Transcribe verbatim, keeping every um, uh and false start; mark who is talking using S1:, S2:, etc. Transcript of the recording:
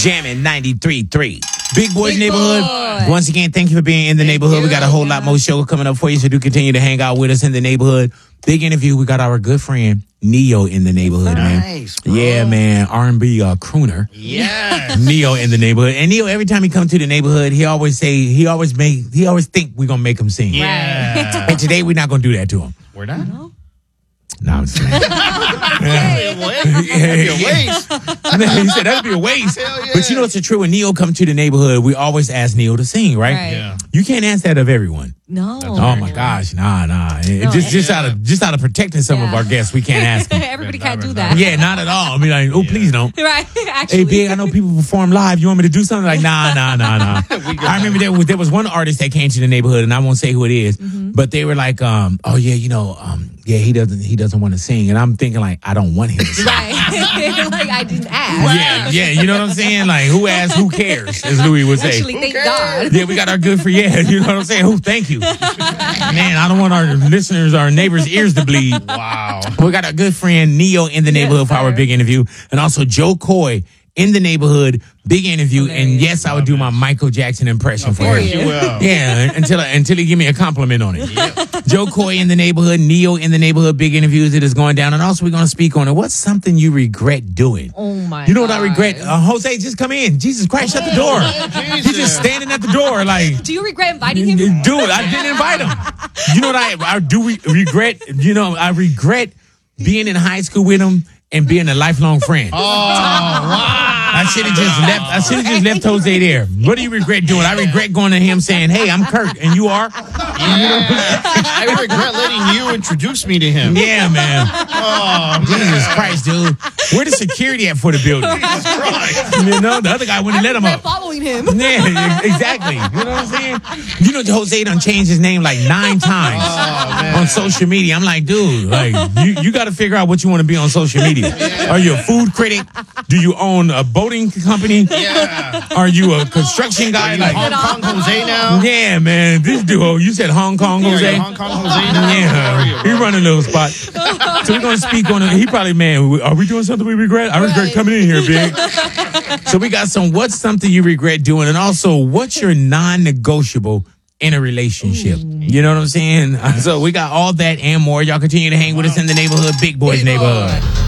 S1: Jamming ninety-three point three. Big Boys
S2: Big
S1: Neighborhood.
S2: Boy.
S1: Once again, thank you for being in the
S3: Thank
S1: neighborhood.
S3: you.
S1: We got a whole
S2: Yeah.
S1: lot more show coming up for you, so do continue to hang out with us in the neighborhood. Big interview. We got our good friend Neo in the neighborhood, man.
S3: Nice, bro.
S1: Yeah, man. R and B uh, crooner.
S3: Yes.
S1: Neo in the neighborhood. And Neo, every time he come to the neighborhood, he always say, he always make, he always think we're going to make him sing.
S3: Yeah.
S1: And today we're not going to do that to him.
S3: We're not.
S1: No, I'm just saying.
S3: That'd be a waste.
S1: Yeah, he said that'd be a waste.
S3: Hell yeah.
S1: But you know what's true? When Neo come to the neighborhood, we always ask Neo to sing, right?
S2: Right.
S3: Yeah.
S1: You can't ask that of everyone.
S2: No.
S1: Oh my gosh, nah, nah. It-
S2: No,
S1: just just
S3: yeah.
S1: out of just out of protecting some of
S2: Yeah.
S1: our guests, we can't ask them.
S2: Everybody
S3: Yeah,
S2: can't
S3: never,
S2: do that.
S1: Yeah, not at all. I mean, like, oh, please don't.
S2: Right. Actually.
S1: Hey, Big, I know people perform live. You want me to do something? Like, nah, nah, nah, nah. I remember there was, there was one artist that came to the neighborhood, and I won't say who it is, but they were like, um, oh yeah, you know, um, yeah, he doesn't he doesn't want to sing, and I'm thinking like, I don't want him to sing.
S2: Right. like I didn't ask.
S1: Yeah, yeah, you know what I'm saying? Like, who asked? Who cares? As Louis would say.
S2: Actually, thank
S3: cares?
S2: God.
S1: Yeah, we got our good for yeah. You know what I'm saying? Who? Thank you, man. I don't want our listeners, our neighbors' ears to bleed.
S3: Wow.
S1: We got our good friend Neo in the neighborhood for our
S2: sir.
S1: big interview, and also Joe Coy in the neighborhood, big interview. And
S2: Hilarious.
S1: yes, I would do my Michael Jackson impression
S3: Of
S1: for
S3: course
S1: him.
S3: you will.
S1: Yeah, until until he give me a compliment on it. Joe Coy in the neighborhood, Neo in the neighborhood, big interviews. It is going down, and also we're going to speak on it. What's something you regret doing?
S2: Oh my.
S1: You know what I
S2: God.
S1: regret? Uh, Jose, just come in. Jesus Christ, shut the door. He's just standing at the door, like.
S2: Do you regret inviting him?
S1: Dude, I didn't invite him. You know what I, I do re- regret? You know, I regret being in high school with him and being a lifelong friend.
S3: Oh, wow.
S1: I should have just left. I should have just left Jose there. What do you regret doing? I regret going to him saying, "Hey, I'm Kurt, and you are."
S3: I regret letting you introduce me to him.
S1: Yeah, man.
S3: Oh,
S1: Jesus Christ, dude. Where the security at for the building? You know, the other guy wouldn't let him
S2: regret
S1: up.
S2: following him.
S1: Yeah, exactly. You know what I'm saying? You know, Jose done changed his name like nine times on social media. I'm like, dude, like you, you got to figure out what you want to be on social media. Are you a food critic? Do you own a boating company?
S3: yeah.
S1: Are you a construction guy?
S3: Like
S1: Like,
S3: Hong Kong Jose now?
S1: yeah, man, this dude. You said Hong Kong
S3: Yeah,
S1: Jose.
S3: Hong Kong Jose now?
S1: Yeah, he running a little spot. So we're gonna speak on it. He probably, man, are we doing something we regret? I regret
S2: Right.
S1: coming in here, big. So we got some. What's something you regret doing, and also what's your non-negotiable in a relationship? You know what I'm saying? So we got all that and more. Y'all continue to hang with us in the neighborhood, Big Boys
S2: Big Boy.
S1: Neighborhood.